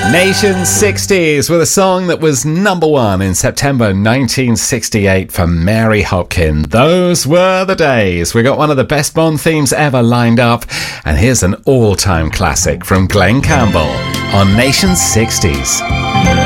Nation 60s with a song that was number one in September 1968 for Mary Hopkin. Those were the days. We got one of the best Bond themes ever lined up, and here's an all-time classic from Glenn Campbell on Nation 60s.